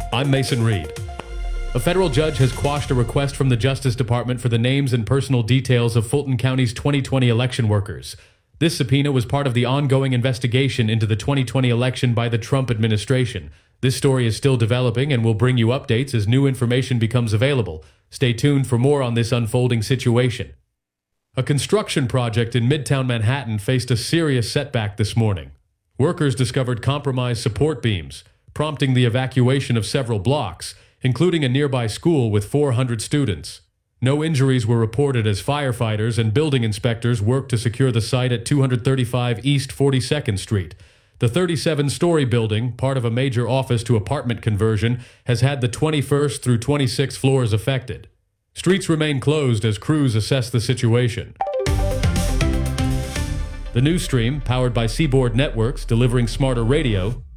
I'm Mason Reed. A federal judge has quashed a request from the Justice Department for the names and personal details of Fulton County's 2020 election workers. This subpoena was part of the ongoing investigation into the 2020 election by the Trump administration. This story is still developing and will bring you updates as new information becomes available. Stay tuned for more on this unfolding situation. A construction project in Midtown Manhattan faced a serious setback this morning. Workers discovered compromised support beams, prompting the evacuation of several blocks, including a nearby school with 400 students. No injuries were reported as firefighters and building inspectors worked to secure the site at 235 East 42nd Street. The 37-story building, part of a major office-to-apartment conversion, has had the 21st through 26th floors affected. Streets remain closed as crews assess the situation. The news stream, powered by Seaboard Networks, delivering smarter radio,